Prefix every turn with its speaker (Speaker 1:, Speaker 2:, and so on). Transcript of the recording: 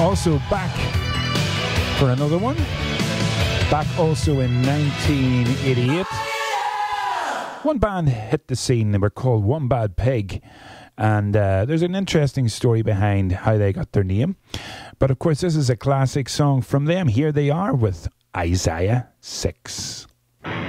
Speaker 1: Also back for another one. Back also in 1988. One band hit the scene. They were called One Bad Pig. And there's an interesting story behind how they got their name. But of course, this is a classic song from them. Here they are with Isaiah 6.